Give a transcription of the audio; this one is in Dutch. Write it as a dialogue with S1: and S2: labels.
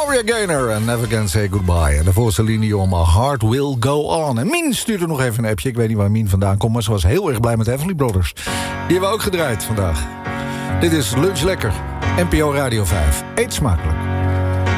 S1: Gloria Gaynor en Never Can Say Goodbye. En daarvoor Celine Dion, My Heart Will Go On. En Mien stuurde nog even een appje. Ik weet niet waar Mien vandaan komt, maar ze was heel erg blij met de Everly Brothers. Die hebben we ook gedraaid vandaag. Dit is Lunch Lekker, NPO Radio 5. Eet smakelijk.